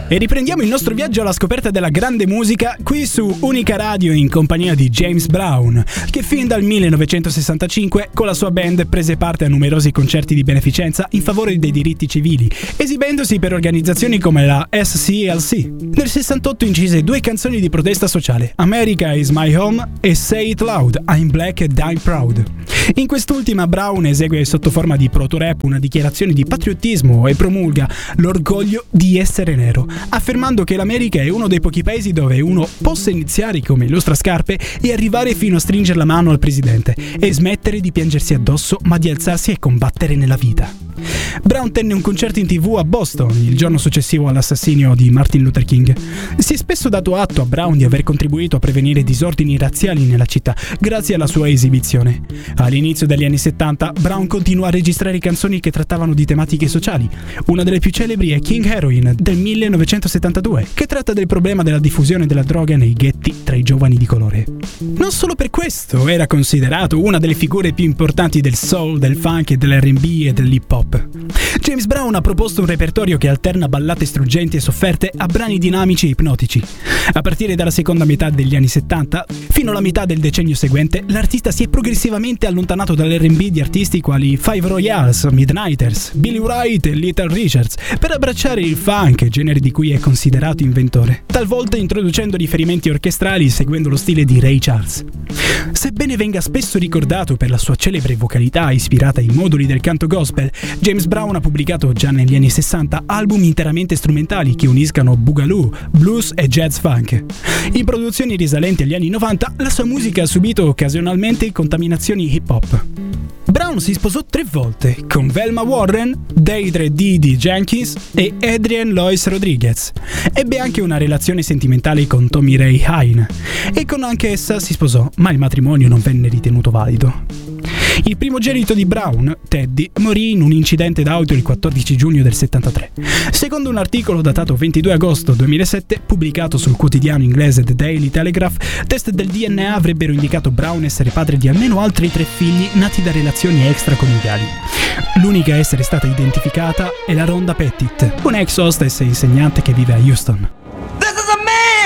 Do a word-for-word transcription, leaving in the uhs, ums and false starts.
E riprendiamo il nostro viaggio alla scoperta della grande musica qui su Unica Radio in compagnia di James Brown, che fin dal millenovecentosessantacinque con la sua band prese parte a numerosi concerti di beneficenza in favore dei diritti civili, esibendosi per organizzazioni come la S C L C. Nel sessantotto incise due canzoni di protesta sociale, America is my home e Say it loud, I'm black and I'm proud. In quest'ultima Brown esegue sotto forma di proto-rap una dichiarazione di patriottismo e promulga l'orgoglio di essere nero, affermando che l'America è uno dei pochi paesi dove uno possa iniziare come illustrascarpe e arrivare fino a stringere la mano al presidente e smettere di piangersi addosso ma di alzarsi e combattere nella vita. Brown tenne un concerto in tv a Boston il giorno successivo all'assassinio di Martin Luther King. Si è spesso dato atto a Brown di aver contribuito a prevenire disordini razziali nella città grazie alla sua esibizione. All'inizio degli anni settanta Brown continuò a registrare canzoni che trattavano di tematiche sociali. Una delle più celebri è King Heroin del millenovecentosettantadue, che tratta del problema della diffusione della droga nei ghetti tra i giovani di colore. Non solo per questo era considerato una delle figure più importanti del soul, del funk e dell'R and B e dell'hip hop. James Brown ha proposto un repertorio che alterna ballate struggenti e sofferte a brani dinamici e ipnotici. A partire dalla seconda metà degli anni settanta, fino alla metà del decennio seguente, l'artista si è progressivamente allontanato dall'R and B di artisti quali Five Royals, Midnighters, Billy Wright e Little Richards, per abbracciare il funk, genere di cui è considerato inventore, talvolta introducendo riferimenti orchestrali seguendo lo stile di Ray Charles. Sebbene venga spesso ricordato per la sua celebre vocalità ispirata ai moduli del canto gospel, James Brown ha pubblicato già negli anni sessanta album interamente strumentali che uniscano boogaloo, blues e jazz funk. In produzioni risalenti agli anni novanta, la sua musica ha subito occasionalmente contaminazioni hip hop. Brown si sposò tre volte, con Velma Warren, Deidre Dee Jenkins e Adrienne Lois Rodriguez. Ebbe anche una relazione sentimentale con Tommy Ray Hine, e con anche essa si sposò, ma il matrimonio non venne ritenuto valido. Il primogenito di Brown, Teddy, morì in un incidente d'auto il quattordici giugno del settantatré. Secondo un articolo datato ventidue agosto duemilasette, pubblicato sul quotidiano inglese The Daily Telegraph, test del D N A avrebbero indicato Brown essere padre di almeno altri tre figli nati da relazioni extraconiugali. L'unica a essere stata identificata è la Rhonda Pettit, un'ex hostess e insegnante che vive a Houston.